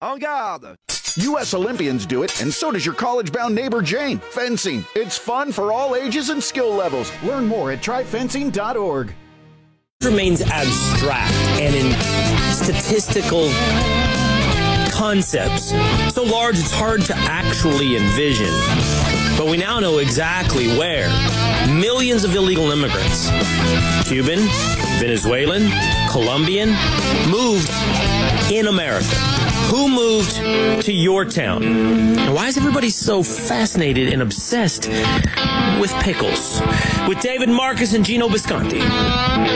En garde! U.S. Olympians do it, and so does your college-bound neighbor Jane. Fencing. It's fun for all ages and skill levels. Learn more at tryfencing.org. Remains abstract and in statistical concepts. So large it's hard to actually envision. But we now know exactly where. Millions of illegal immigrants, Cuban, Venezuelan, Colombian, moved in America. Who moved to your town? And why is everybody so fascinated and obsessed with pickles? With David Marcus and Gino Bisconti.